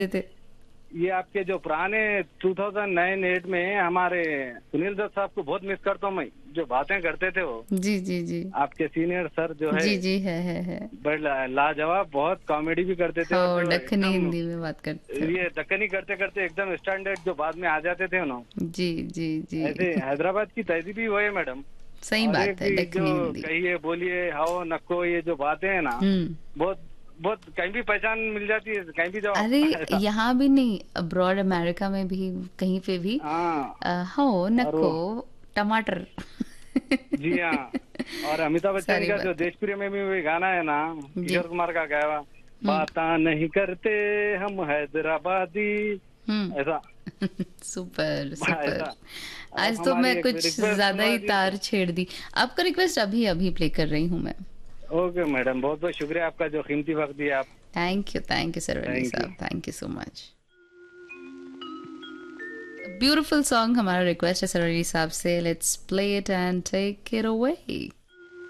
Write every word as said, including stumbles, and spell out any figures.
थे। ये आपके जो पुराने टू थाउज़ेंड नाइन एट में हमारे सुनील दत्त साहब को बहुत मिस करता हूँ मैं, जो बातें करते थे वो। जी, जी, जी। आपके सीनियर सर जो है, जी, जी, है, है, है। बड़ा लाजवाब, बहुत कॉमेडी भी करते थे, और हो जो दक्खनी एकदम हिंदी में बात करते थे। ये दक्कनी करते करते एकदम स्टैंडर्ड जो बाद में आ जाते थे ना, जी, जी, जी। ऐसे हैदराबाद की तहजीब ही वो है मैडम। सही और एक बात है, भी जो दक्खनी हिंदी। कहिए बोलिए हाओ नको, ये जो बातें हैं ना, हुँ। बहुत बहुत कहीं भी पहचान मिल जाती है, कहीं भी जाओ अरे ऐसा। यहाँ भी नहीं, अब्रॉड अमेरिका में भी कहीं पे भी हाँ। अ, हो और नको वो, टमाटर। जी हाँ, और अमिताभ बच्चन सारी का जो बातें। देश प्रिय में भी वही गाना है ना, जी। किशोर कुमार का गाया हुआ, हुँ, बाता नहीं करते हम हैदराबादी, हुँ। ऐसा। Super, super. ऐसा। आप आज तो हमारी मैं एक कुछ रिक्वेस्ट ज़्यादा सुनवा ही दिए तार तो। छेड़ दी। आपका रिक्वेस्ट अभी अभी प्ले कर रही हूँ मैं। ओके मैडम, बहुत बहुत शुक्रिया आपका, जो कीमती वक्त दिया आप। Thank you, thank you Saravali thank you. साहब, thank you so much. Beautiful song हमारा रिक्वेस्ट है सरवली साहब से। Let's play it and take it away.